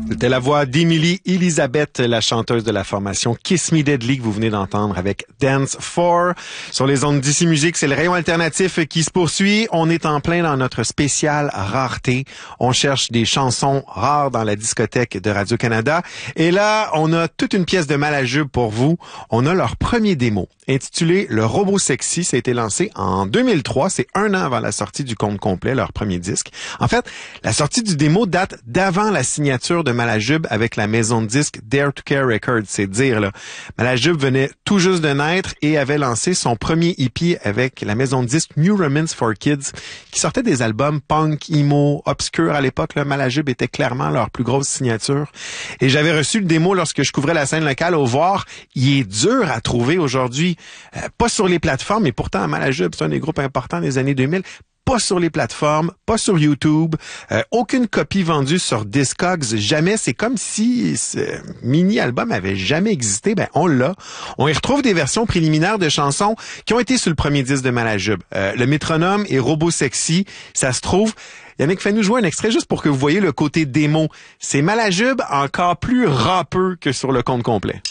C'était la voix d'Emily Elizabeth, la chanteuse de la formation Kiss Me Deadly que vous venez d'entendre avec Dance 4. Sur les ondes d'ici Musique, c'est le rayon alternatif qui se poursuit. On est en plein dans notre spécial rareté. On cherche des chansons rares dans la discothèque de Radio-Canada. Et là, on a toute une pièce de Malajube pour vous. On a leur premier démo, intitulé Le Robot Sexy. Ça a été lancé en 2003. C'est un an avant la sortie du compte complet, leur premier disque. En fait, la sortie du démo date d'avant la signature de Malajube avec la maison de disques Dare to Care Records, c'est dire là. Malajube venait tout juste de naître et avait lancé son premier EP avec la maison de disques New Romance for Kids, qui sortait des albums punk, emo, obscurs à l'époque. Malajube était clairement leur plus grosse signature. Et j'avais reçu le démo lorsque je couvrais la scène locale au Voir. Il est dur à trouver aujourd'hui, pas sur les plateformes, mais pourtant Malajube, c'est un des groupes importants des années 2000. Pas sur les plateformes, pas sur YouTube, aucune copie vendue sur Discogs, jamais. C'est comme si ce mini-album avait jamais existé. Ben, on l'a. On y retrouve des versions préliminaires de chansons qui ont été sur le premier disque de Malajube. Le Métronome et Robot Sexy, ça se trouve. Yannick, fais-nous jouer un extrait juste pour que vous voyez le côté démo. C'est Malajube encore plus rappeux que sur le compte complet.